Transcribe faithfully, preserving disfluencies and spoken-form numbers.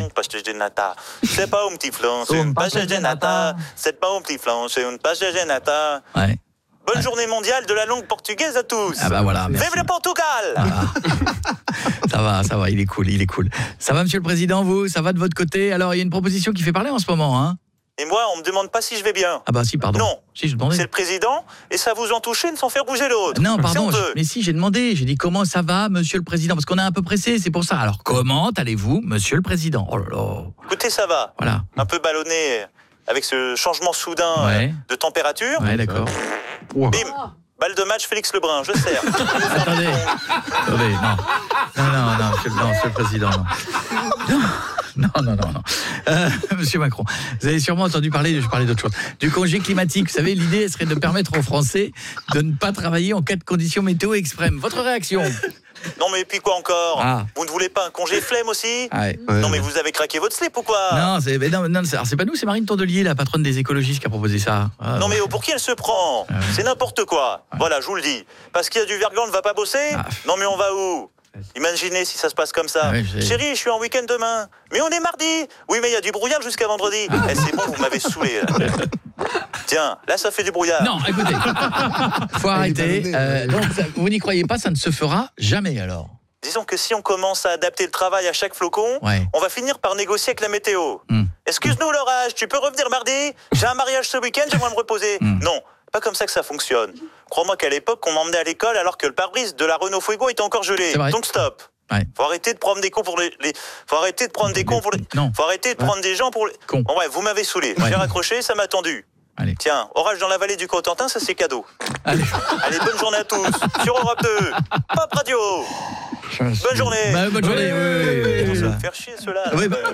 un pastel de nata. C'est pas un petit flan, c'est un pastel de nata. C'est pas un petit flan, c'est un pastel de nata. Ouais. Bonne journée mondiale de la langue portugaise à tous. Ah bah voilà, merci. Vive le Portugal. Ah. Ça va, ça va, il est cool, il est cool. Ça va, Monsieur le Président, vous? Ça va de votre côté? Alors, il y a une proposition qui fait parler en ce moment, hein? Et moi, on me demande pas si je vais bien. Ah bah si, pardon. Non. Si, je demandais. C'est le président, et ça vous en touche une sans faire bouger l'autre. Non, pardon, C'est je- honteux. mais si, j'ai demandé. J'ai dit comment ça va, Monsieur le Président? Parce qu'on est un peu pressé, c'est pour ça. Alors, comment allez-vous, Monsieur le Président? Oh là là. Écoutez, ça va. Voilà. Un peu ballonné avec ce changement soudain Ouais. euh, de température. Ouais, d'accord. Bim. Balle de match, Félix Lebrun, je sers. Attendez. Attendez, non. Non, non, non, monsieur, non, monsieur le Président, non. Non, non, non, non. Euh, Monsieur Macron, vous avez sûrement entendu parler, je parlais d'autre chose, du congé climatique. Vous savez, l'idée serait de permettre aux Français de ne pas travailler en cas de conditions météo extrêmes. Votre réaction? Non mais puis quoi encore? Ah. Vous ne voulez pas un congé flemme aussi? Ah ouais. Non mais vous avez craqué votre slip ou quoi? Non, c'est mais non, non, c'est alors, c'est pas nous, c'est Marine Tondelier, la patronne des écologistes, qui a proposé ça. Ah, Non mais pour qui elle se prend? Ah ouais. C'est n'importe quoi. Voilà, je vous le dis. Parce qu'il y a du verglas, on ne va pas bosser? Ah. Non mais on va où? Imaginez si ça se passe comme ça. Ah ouais, je sais. Chérie, je suis en week-end demain. Mais on est mardi. Oui, mais il y a du brouillard jusqu'à vendredi. Ah. Eh, c'est bon, vous m'avez saoulé. Là. Tiens, là, ça fait du brouillard. Non, écoutez, faut arrêter. Euh, donc, ça- vous n'y croyez pas, ça ne se fera jamais alors. Disons que si on commence à adapter le travail à chaque flocon, Ouais. on va finir par négocier avec la météo. Hmm. Excuse-nous l'orage, tu peux revenir mardi? J'ai un mariage ce week-end, j'aimerais me reposer. Hmm. Non, pas comme ça que ça fonctionne. Crois-moi qu'à l'époque, on m'emmenait à l'école alors que le pare-brise de la Renault Fuego était encore gelé. C'est vrai. Donc stop. Ouais. Faut arrêter de prendre des cons pour les, les- faut arrêter de prendre des cons pour les, Non. faut arrêter de prendre des gens pour les. Cons. Bon ouais, vous m'avez saoulé. Ouais. J'ai raccroché, ça m'a tendu. Allez. Tiens, orage dans la vallée du Cotentin, ça c'est cadeau. Allez. Allez, bonne journée à tous. Sur Europe deux. Pop Radio. Bonne journée. Bah, bonne journée. Oui, oui, oui, oui, Ça oui. va me faire chier ceux-là. Oui, bah- Euh,